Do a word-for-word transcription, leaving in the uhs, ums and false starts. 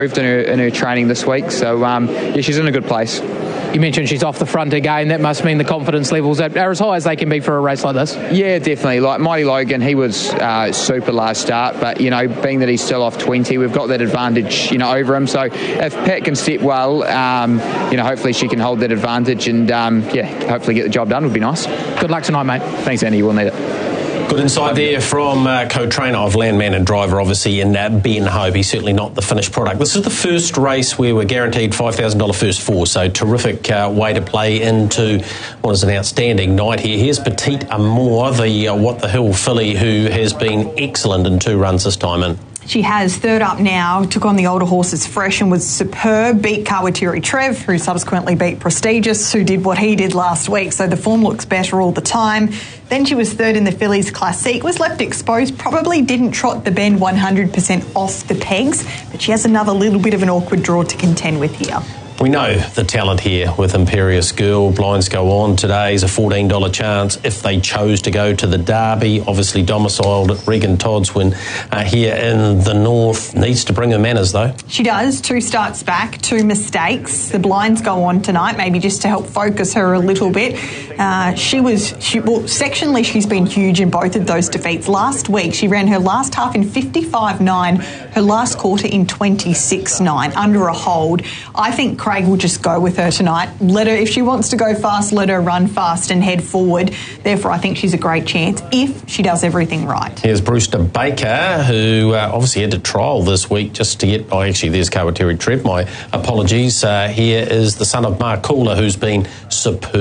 improved in her, in her training this week, so um, yeah, she's in a good place. You mentioned she's off the front again. That must mean the confidence levels are as high as they can be for a race like this. Yeah, definitely. Like Mighty Logan, he was uh, super last start, but, you know, being that he's still off twenty, we've got that advantage, you know, over him. So if Pat can step well, um, you know, hopefully she can hold that advantage and, um, yeah, hopefully get the job done would be nice. Good luck tonight, mate. Thanks, Andy. We'll need it. Good insight there from uh, co-trainer of Landman and driver, obviously, in uh, Ben Hope. He's certainly not the finished product. This is the first race where we're guaranteed five thousand dollars first four, so terrific uh, way to play into what is an outstanding night here. Here's Petite Amour, the uh, What the Hill filly, who has been excellent in two runs this time in. She has third up now, took on the older horses Fresh and was superb, beat Kawatiri Trev, who subsequently beat Prestigious, who did what he did last week, so the form looks better all the time. Then she was third in the Fillies Classique, was left exposed, probably didn't trot the bend one hundred percent off the pegs, but she has another little bit of an awkward draw to contend with here. We know the talent here with Imperious Girl. Blinds go on. Today's a fourteen dollars chance if they chose to go to the Derby. Obviously domiciled at Regan Todd's when uh, here in the north. Needs to bring her manners, though. She does. Two starts back, two mistakes. The blinds go on tonight, maybe just to help focus her a little bit. Uh, she was, she, well, sectionally she's been huge in both of those defeats. Last week she ran her last half in fifty-five nine, her last quarter in twenty-six nine, under a hold. I think Craig will just go with her tonight. Let her, if she wants to go fast, let her run fast and head forward. Therefore, I think she's a great chance if she does everything right. Here's Brewster Baker, who uh, obviously had to trial this week just to get... Oh, actually, there's Kawatiri Trev. My apologies. Uh, here is the son of Mark Cooler, who's been superb.